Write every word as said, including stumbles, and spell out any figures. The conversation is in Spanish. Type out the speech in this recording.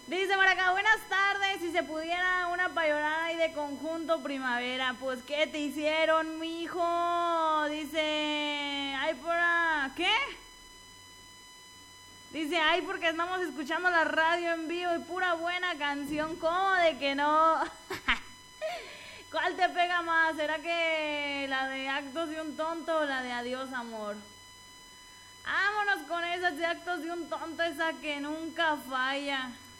Dice por acá, buenas tardes, si se pudiera una payorana y de conjunto primavera, pues ¿qué te hicieron, mijo? Dice, ay, por a... ¿qué? Dice, ay, porque estamos escuchando la radio en vivo y pura buena canción, ¿cómo de que no? ¿Cuál te pega más? ¿Será que la de Actos de un Tonto o la de Adiós, Amor? Vámonos con esas de Actos de un Tonto, esa que nunca falla.